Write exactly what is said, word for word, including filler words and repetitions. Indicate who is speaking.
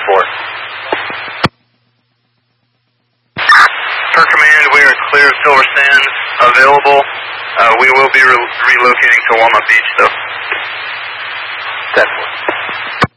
Speaker 1: four. Per command, we are clear of Silver Sands, available. Uh, we will be re relocating to Walnut Beach, though.
Speaker 2: ten four.